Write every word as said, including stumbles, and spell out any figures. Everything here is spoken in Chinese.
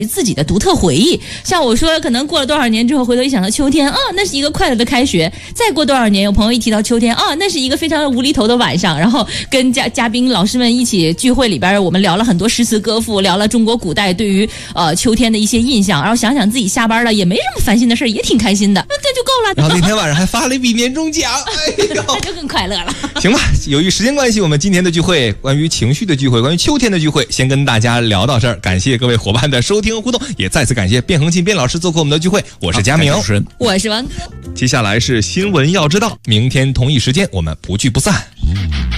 自己的独特回忆。像我说可能过了多少年之后回头一想到秋天啊，那是一个快乐的开学。再过多少年有朋友一提到秋天啊，那是一个非常无厘头的晚上，然后跟嘉嘉宾老师们一起聚会里边，我们聊了很多诗词歌赋，聊了中国古代对于呃秋天的一些印象，然后想想自己下班了也没什么烦心的事，也挺开心的，那这就够了。 然后那天晚上还发了一笔年终奖，哎呦， 那就更快乐了。 行吧，由于时间关系，我们今天的聚会，关于情绪的聚会，关于秋天的聚会，先跟大家聊到这儿。感谢各位伙伴的收听和互动，也再次感谢卞恒庆卞老师做客我们的聚会。我是佳明， 我是王哥。 接下来是新闻要知道，明天同一时间我们不聚不散。